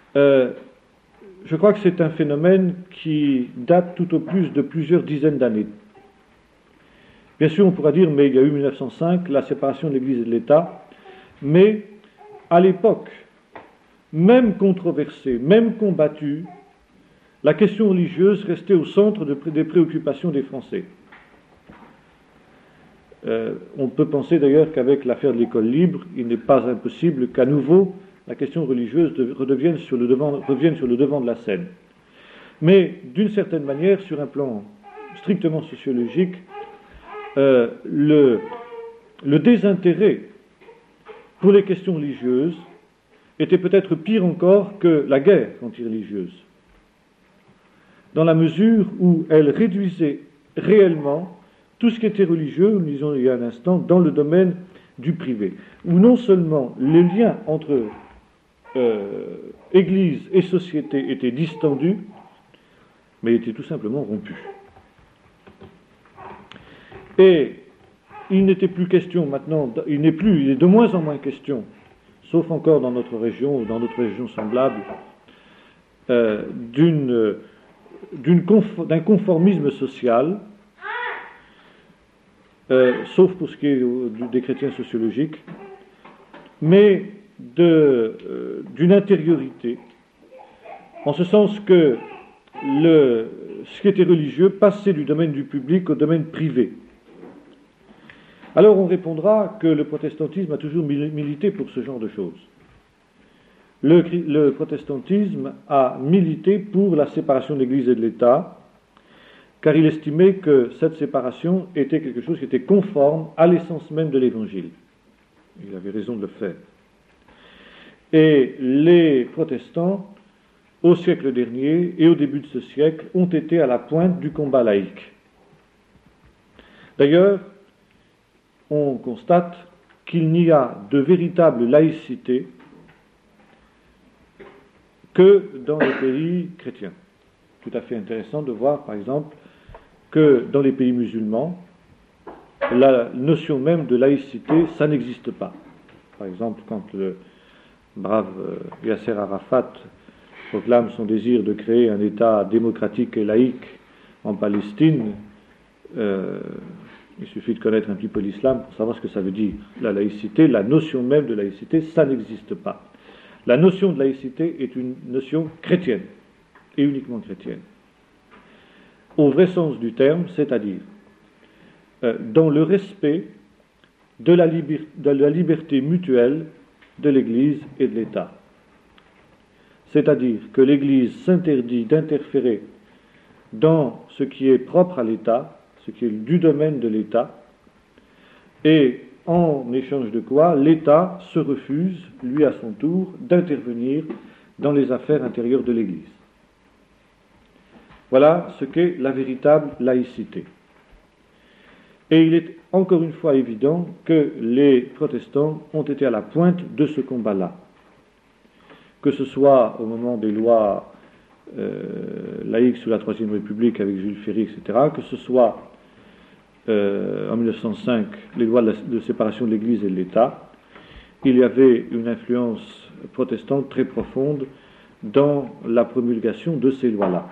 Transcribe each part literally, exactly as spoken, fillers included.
Euh, je crois que c'est un phénomène qui date tout au plus de plusieurs dizaines d'années. Bien sûr, on pourra dire, mais il y a eu mille neuf cent cinq, la séparation de l'Église et de l'État, mais à l'époque, même controversée, même combattue, la question religieuse restait au centre de, des préoccupations des Français. Euh, on peut penser d'ailleurs qu'avec l'affaire de l'école libre, il n'est pas impossible qu'à nouveau la question religieuse de, redevienne sur le devant, revienne sur le devant de la scène. Mais d'une certaine manière, sur un plan strictement sociologique, euh, le, le désintérêt pour les questions religieuses était peut-être pire encore que la guerre anti-religieuse, dans la mesure où elle réduisait réellement tout ce qui était religieux, nous disons il y a un instant, dans le domaine du privé, où non seulement les liens entre euh, Église et société étaient distendus, mais étaient tout simplement rompus. Et il n'était plus question maintenant, il n'est plus, il est de moins en moins question, sauf encore dans notre région ou dans d'autres régions semblables, euh, d'une, d'une conf- d'un conformisme social, euh, sauf pour ce qui est euh, des chrétiens sociologiques, mais de, euh, d'une intériorité, en ce sens que le, ce qui était religieux passait du domaine du public au domaine privé. Alors on répondra que le protestantisme a toujours milité pour ce genre de choses. Le, le protestantisme a milité pour la séparation de l'Église et de l'État, car il estimait que cette séparation était quelque chose qui était conforme à l'essence même de l'Évangile. Il avait raison de le faire. Et les protestants, au siècle dernier et au début de ce siècle, ont été à la pointe du combat laïque. D'ailleurs, on constate qu'il n'y a de véritable laïcité que dans les pays chrétiens. Tout à fait intéressant de voir, par exemple, que dans les pays musulmans, la notion même de laïcité, ça n'existe pas. Par exemple, quand le brave Yasser Arafat proclame son désir de créer un État démocratique et laïque en Palestine, euh, il suffit de connaître un petit peu l'islam pour savoir ce que ça veut dire. La laïcité, la notion même de laïcité, ça n'existe pas. La notion de laïcité est une notion chrétienne, et uniquement chrétienne. Au vrai sens du terme, c'est-à-dire euh, dans le respect de la, liber- de la liberté mutuelle de l'Église et de l'État. C'est-à-dire que l'Église s'interdit d'interférer dans ce qui est propre à l'État, ce qui est du domaine de l'État, et en échange de quoi l'État se refuse, lui à son tour, d'intervenir dans les affaires intérieures de l'Église. Voilà ce qu'est la véritable laïcité. Et il est encore une fois évident que les protestants ont été à la pointe de ce combat-là. Que ce soit au moment des lois euh, laïques sous la Troisième République avec Jules Ferry, et cetera, que ce soit euh, en mille neuf cent cinq, les lois de, la, de séparation de l'Église et de l'État, il y avait une influence protestante très profonde dans la promulgation de ces lois-là.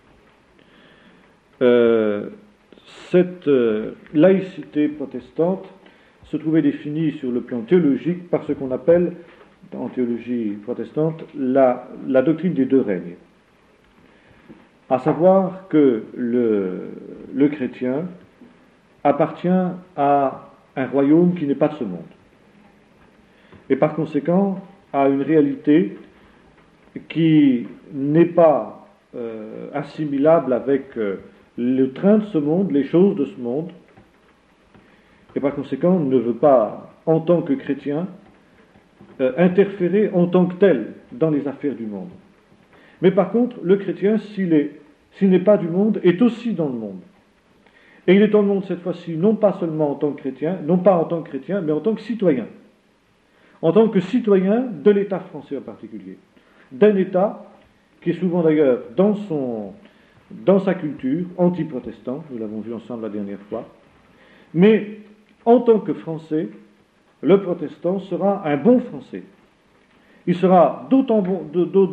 Euh, cette euh, laïcité protestante se trouvait définie sur le plan théologique par ce qu'on appelle, en théologie protestante, la, la doctrine des deux règnes. À savoir que le, le chrétien appartient à un royaume qui n'est pas de ce monde. Et par conséquent, à une réalité qui n'est pas euh, assimilable avec euh, le train de ce monde, les choses de ce monde, et par conséquent ne veut pas, en tant que chrétien, euh, interférer en tant que tel dans les affaires du monde. Mais par contre, le chrétien, s'il est, s'il n'est pas du monde, est aussi dans le monde. Et il est dans le monde cette fois-ci, non pas seulement en tant que chrétien, non pas en tant que chrétien, mais en tant que citoyen. En tant que citoyen de l'État français en particulier. D'un État qui est souvent d'ailleurs dans son, dans sa culture anti-protestant, nous l'avons vu ensemble la dernière fois, mais en tant que Français, le protestant sera un bon Français. Il sera d'autant bon, d'autant